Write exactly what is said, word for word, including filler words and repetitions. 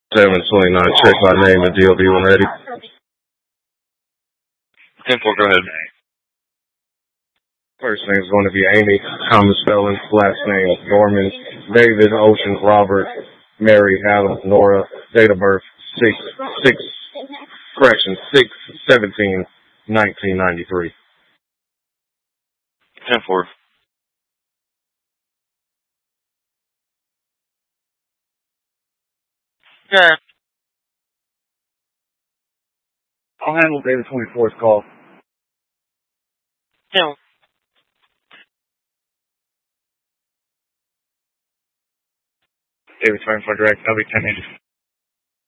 seven twenty-nine, check by name and D O B when ready. ten four, go ahead. First name is going to be Amy, common spelling. Last name Norman, David, Ocean, Robert, Mary, Helen, Nora. Date of birth six six correction six seventeen nineteen ninety three. ten four. Yeah. I'll handle David twenty-four's call. Yeah. David twenty-four direct, W ten eighty.